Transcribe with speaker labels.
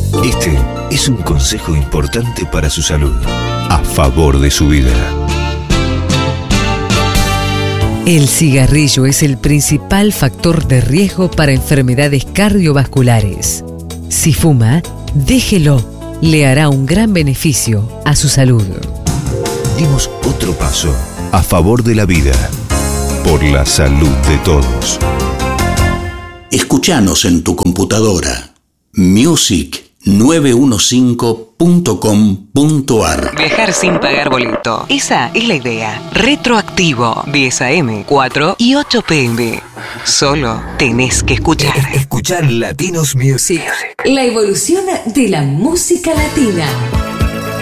Speaker 1: Este es un consejo importante para su salud, a favor de su vida.
Speaker 2: El cigarrillo es el principal factor de riesgo para enfermedades cardiovasculares. Si fuma, déjelo. Le hará un gran beneficio a su salud.
Speaker 1: Dimos otro paso a favor de la vida, por la salud de todos.
Speaker 3: Escuchanos en tu computadora. music915.com.ar.
Speaker 4: Viajar sin pagar boleto. Esa es la idea. Retroactivo. 10 AM, 4 y 8 PM. Solo tenés que escuchar.
Speaker 1: Escuchar Latinos Music.
Speaker 5: La evolución de la música latina.